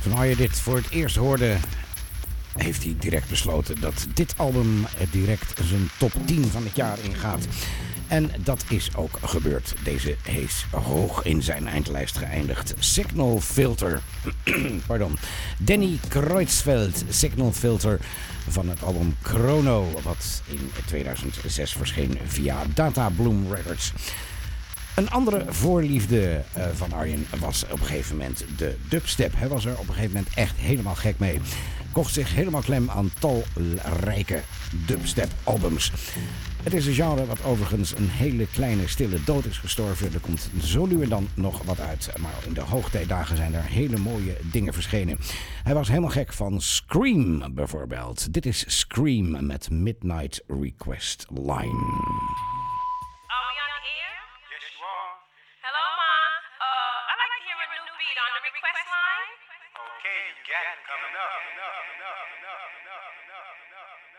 Toen hij dit voor het eerst hoorde, heeft hij direct besloten dat dit album direct zijn top 10 van het jaar ingaat. En dat is ook gebeurd. Deze is hoog in zijn eindlijst geëindigd. Signal Filter. Pardon. Danny Kreutzfeldt, Signal Filter van het album Chrono, wat in 2006 verscheen via Data Bloom Records. Een andere voorliefde van Arjen was op een gegeven moment de dubstep. Hij was er op een gegeven moment echt helemaal gek mee. Kocht zich helemaal klem aan talrijke dubstep albums. Het is een genre wat overigens een hele kleine stille dood is gestorven. Er komt zo nu en dan nog wat uit. Maar in de hoogtijdagen zijn er hele mooie dingen verschenen. Hij was helemaal gek van Scream bijvoorbeeld. Dit is Scream met Midnight Request Line. Okay, you got it coming up.